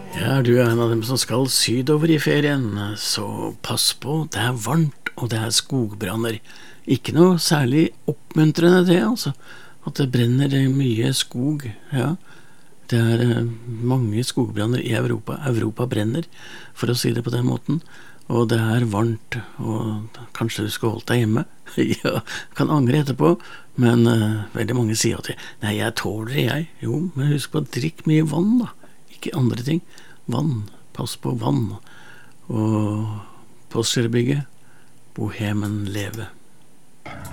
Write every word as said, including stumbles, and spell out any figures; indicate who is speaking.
Speaker 1: Ja, du er en av dem som skal sydover i ferien, så pass på, det er varmt og det er skogbranner. Ikke noe særlig oppmuntrende det, altså, at det brenner mye skog, ja. Det er eh, mange skogbranner i Europa. Europa brenner, for å si det på den måten. Og det er varmt, og kanskje du skal holde deg hjemme. Ja, kan angre etterpå, men eh, veldig mange sier at nei, jeg tåler det, jeg. Jo, men husk på å drikke mye vann, da. Ikke andre ting. Vann. Pass på vann. Og Postgirobygget. Bohemen leve.